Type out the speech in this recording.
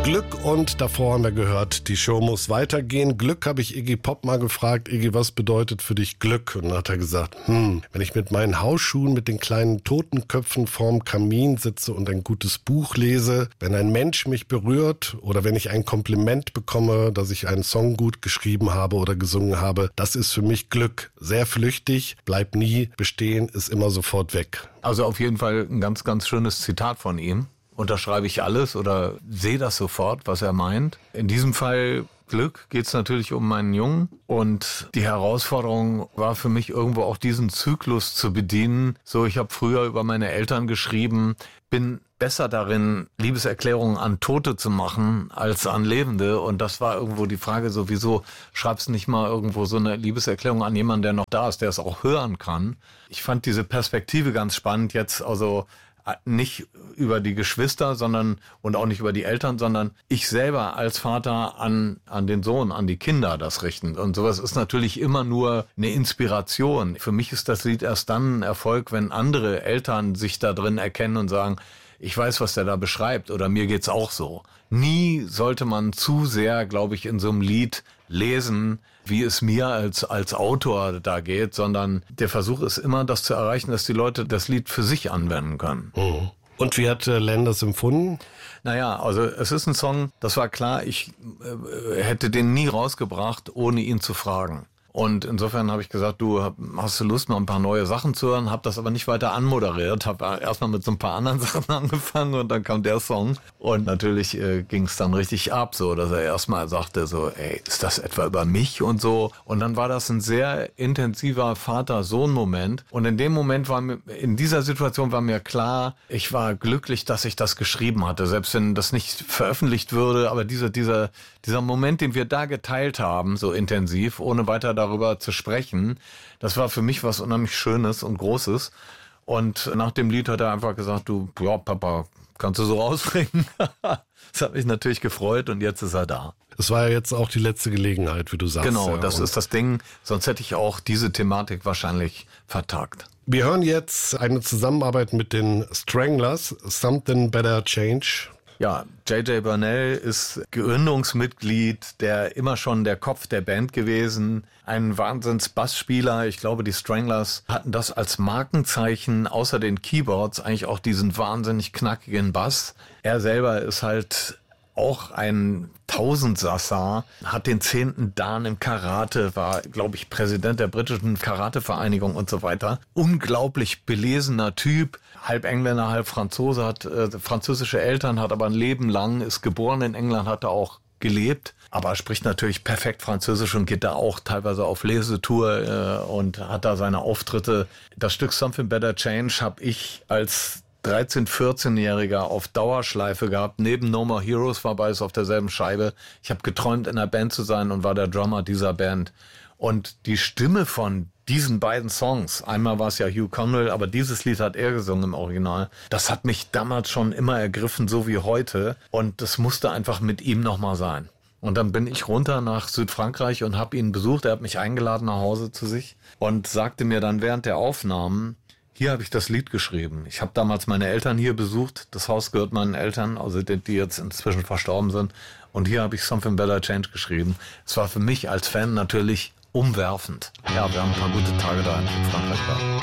Glück und davor haben wir gehört, die Show muss weitergehen. Glück habe ich Iggy Pop mal gefragt, Iggy, was bedeutet für dich Glück? Und dann hat er gesagt, wenn ich mit meinen Hausschuhen mit den kleinen Totenköpfen vorm Kamin sitze und ein gutes Buch lese, wenn ein Mensch mich berührt oder wenn ich ein Kompliment bekomme, dass ich einen Song gut geschrieben habe oder gesungen habe, das ist für mich Glück. Sehr flüchtig, bleibt nie bestehen, ist immer sofort weg. Also auf jeden Fall ein ganz, ganz schönes Zitat von ihm. Unterschreibe ich alles oder sehe das sofort, was er meint. In diesem Fall Glück geht es natürlich um meinen Jungen und die Herausforderung war für mich irgendwo auch diesen Zyklus zu bedienen. So, ich habe früher über meine Eltern geschrieben, bin besser darin, Liebeserklärungen an Tote zu machen als an Lebende. Und das war irgendwo die Frage, so wieso schreibst du nicht mal irgendwo so eine Liebeserklärung an jemanden, der noch da ist, der es auch hören kann. Ich fand diese Perspektive ganz spannend jetzt, also nicht über die Geschwister, und auch nicht über die Eltern, sondern ich selber als Vater an den Sohn, an die Kinder das richten. Und sowas ist natürlich immer nur eine Inspiration. Für mich ist das Lied erst dann ein Erfolg, wenn andere Eltern sich da drin erkennen und sagen, ich weiß, was der da beschreibt oder mir geht's auch so. Nie sollte man zu sehr, glaube ich, in so einem Lied lesen, wie es mir als Autor da geht, sondern der Versuch ist immer, das zu erreichen, dass die Leute das Lied für sich anwenden können. Mhm. Und wie hat Len das empfunden? Naja, also es ist ein Song, das war klar, ich hätte den nie rausgebracht, ohne ihn zu fragen. Und insofern habe ich gesagt, du hast du Lust, mal ein paar neue Sachen zu hören, habe das aber nicht weiter anmoderiert, habe erstmal mit so ein paar anderen Sachen angefangen und dann kam der Song. Und natürlich ging es dann richtig ab, so dass er erstmal sagte so, ey, ist das etwa über mich und so. Und dann war das ein sehr intensiver Vater-Sohn-Moment. Und in dem Moment in dieser Situation war mir klar, ich war glücklich, dass ich das geschrieben hatte, selbst wenn das nicht veröffentlicht würde, aber dieser Moment, den wir da geteilt haben, so intensiv, ohne weiter darüber zu sprechen, das war für mich was unheimlich Schönes und Großes. Und nach dem Lied hat er einfach gesagt, du, ja, Papa, kannst du so rausbringen? Das hat mich natürlich gefreut und jetzt ist er da. Das war ja jetzt auch die letzte Gelegenheit, wie du sagst. Genau, ja, das ist das Ding. Sonst hätte ich auch diese Thematik wahrscheinlich vertagt. Wir hören jetzt eine Zusammenarbeit mit den Stranglers, Something Better Change. Ja, J.J. Burnell ist Gründungsmitglied, der immer schon der Kopf der Band gewesen, ein Wahnsinns-Bassspieler. Ich glaube, die Stranglers hatten das als Markenzeichen, außer den Keyboards, eigentlich auch diesen wahnsinnig knackigen Bass. Er selber ist halt auch ein Tausendsassa, hat den 10. Dan im Karate, war, glaube ich, Präsident der britischen Karatevereinigung und so weiter. Unglaublich belesener Typ, halb Engländer, halb Franzose, hat französische Eltern, hat aber ein Leben lang, ist geboren in England, hat da auch gelebt, aber spricht natürlich perfekt Französisch und geht da auch teilweise auf Lesetour und hat da seine Auftritte. Das Stück Something Better Change habe ich als 13-, 14-Jähriger auf Dauerschleife gehabt. Neben No More Heroes war beides auf derselben Scheibe. Ich habe geträumt, in einer Band zu sein und war der Drummer dieser Band. Und die Stimme von diesen beiden Songs, einmal war es ja Hugh Conwell, aber dieses Lied hat er gesungen im Original. Das hat mich damals schon immer ergriffen, so wie heute. Und das musste einfach mit ihm nochmal sein. Und dann bin ich runter nach Südfrankreich und habe ihn besucht. Er hat mich eingeladen nach Hause zu sich und sagte mir dann während der Aufnahmen, hier habe ich das Lied geschrieben. Ich habe damals meine Eltern hier besucht. Das Haus gehört meinen Eltern, also die jetzt inzwischen verstorben sind. Und hier habe ich Something Better Change geschrieben. Es war für mich als Fan natürlich umwerfend. Ja, wir haben ein paar gute Tage da in Frankreich gehabt.